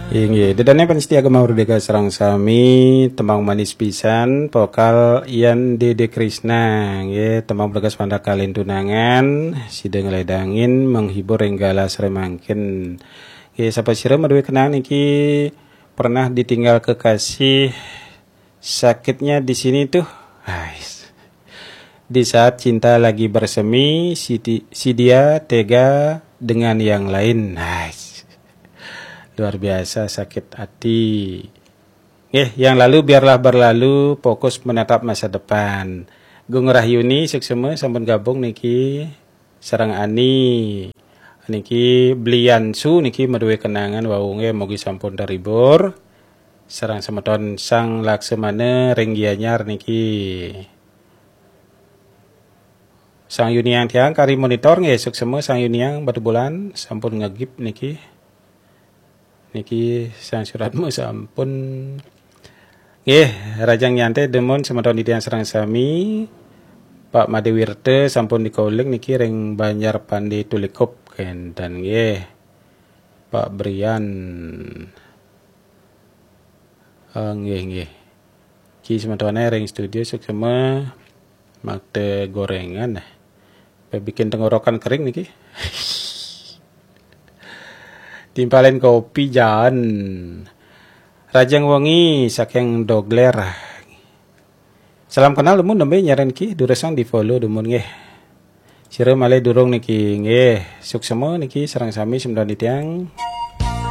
Inggih, dedane panitia agama Merdeka sareng sami tembang manis pisan vokal Ian Dede Krisna nggih tembang bergas pandakalin tunangan sideng ledangin menghibur enggala sremangkin. Nggih sapa sira maduwe kenang niki pernah ditinggal kekasih sakitnya di sini tuh. Guys. Di saat cinta lagi bersemi si dia tega dengan yang lain. Nice. Luar biasa sakit hati. Yang lalu biarlah berlalu, fokus menatap masa depan. Gung Rahyuni suksema sampun gabung niki sareng Ani. Niki Bliansu niki maduwe kenangan wawunge mugi sampun terhibur. Sareng semeton Sang Laksamana ring Gianyar niki. Sang Yuniang tiang kari monitor nggih suksema Sang Yuniang batu bulan sampun ngagip niki. Niki sang suratmu sampun Rajang Nyante demun semeton ditian serang sami Pak Made Wirte sampun dikoling niki ring Banjar Pandi Tulikop dan Pak Brian nggih ki semetone ring studio suksema makte gorengan bikin tenggorokan kering niki timpalin kopi jan Rajang Wengi saking Dogler. Salam kenal demun nembe nyaren ki duresang di follow demun nggih. Sira malih durung niki nggih suksema niki sareng sami semdan ditiang.